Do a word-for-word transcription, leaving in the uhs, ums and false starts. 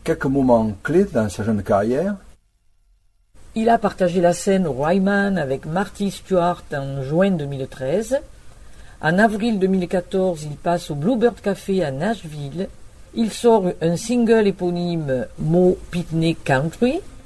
quelques moments clés dans sa jeune carrière. Il a partagé la scène au Ryman avec Marty Stuart en juin deux mille treize. En avril deux mille quatorze, il passe au Bluebird Café à Nashville. Il sort un single éponyme Mo Pitney Country.